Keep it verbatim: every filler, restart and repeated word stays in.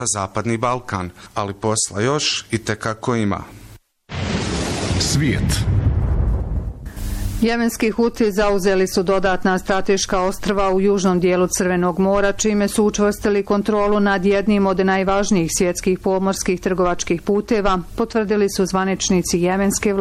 Zapadni Balkan, ali posla još i tekako ima. Svijet. Jemenski Huti zauzeli su dodatna strateška ostrva u južnom dijelu Crvenog mora, čime su učvrstili kontrolu nad jednim od najvažnijih svjetskih pomorskih trgovačkih puteva, potvrdili su zvaničnici jemenske vlasti.